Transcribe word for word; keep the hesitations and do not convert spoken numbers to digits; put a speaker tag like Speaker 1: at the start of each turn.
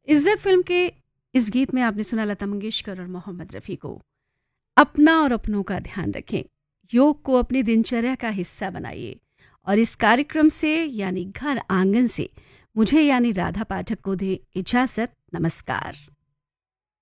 Speaker 1: इज्जत फिल्म के इस गीत में आपने सुना लता मंगेशकर और मोहम्मद रफ़ी को। अपना और अपनों का ध्यान रखें, योग को अपनी दिनचर्या का हिस्सा बनाइए। और इस कार्यक्रम से यानी घर आंगन से मुझे यानी राधा पाठक को दे इजाज़त। नमस्कार।